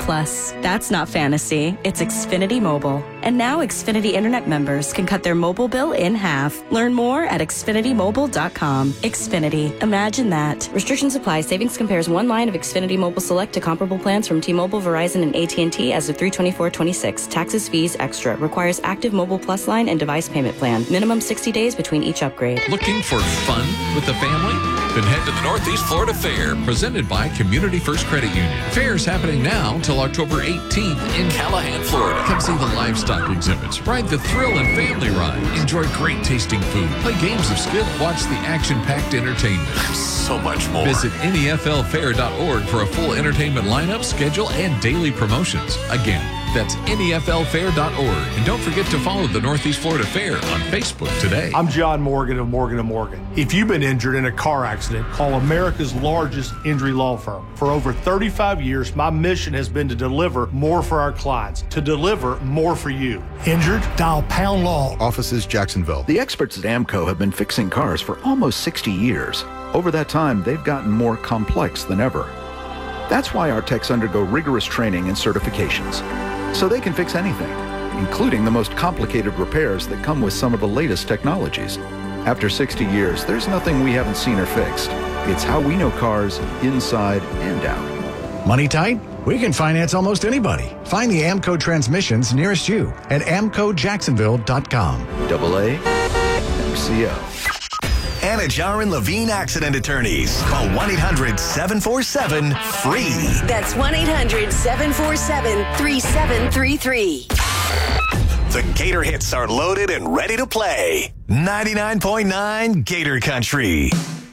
Plus. That's not fantasy. It's Xfinity Mobile. And now Xfinity Internet members can cut their mobile bill in half. Learn more at XfinityMobile.com. Xfinity. Imagine that. Restrictions apply. Savings compares one line of Xfinity Mobile Select to comparable plans from T-Mobile, Verizon, and AT&T as of 3/24/26. Taxes, fees, extra. Requires active Mobile Plus line and device payment plan. Minimum 60 days between each upgrade. Looking for fun with the family? Then head to the Northeast Florida Fair, presented by Community First Credit Union. Fair's happening now until October 18th in Callahan, Florida. Come see the livestock exhibits, ride the thrill and family ride, enjoy great tasting food, play games of skill, watch the action-packed entertainment. So much more. Visit NEFLfair.org for a full entertainment lineup, schedule, and daily promotions. Again, that's NEFLfair.org. And don't forget to follow the Northeast Florida Fair on Facebook today. I'm John Morgan of Morgan & Morgan. If you've been injured in a car accident, call America's largest injury law firm. For over 35 years, my mission has been to deliver more for our clients, to deliver more for you. Injured? Dial Pound Law. Offices Jacksonville. The experts at AMCO have been fixing cars for almost 60 years. Over that time, they've gotten more complex than ever. That's why our techs undergo rigorous training and certifications, so they can fix anything, including the most complicated repairs that come with some of the latest technologies. After 60 years, there's nothing we haven't seen or fixed. It's how we know cars inside and out. Money tight? We can finance almost anybody. Find the AMCO transmissions nearest you at AMCOJacksonville.com. AA MCO. Anajar and Levine Accident Attorneys. Call 1-800-747-FREE. That's 1-800-747-3733. The Gator hits are loaded and ready to play. 99.9 Gator Country.